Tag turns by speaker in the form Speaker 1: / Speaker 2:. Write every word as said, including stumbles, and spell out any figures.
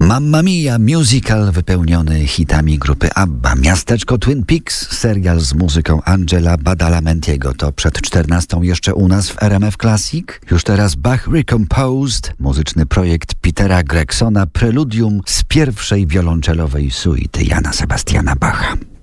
Speaker 1: Mamma Mia, musical wypełniony hitami grupy ABBA. Miasteczko Twin Peaks, serial z muzyką Angela Badalamentiego. To przed czternastą jeszcze u nas w R M F Classic. Już teraz Bach Recomposed, muzyczny projekt Petera Gregsona, preludium z pierwszej wiolonczelowej suity Jana Sebastiana Bacha.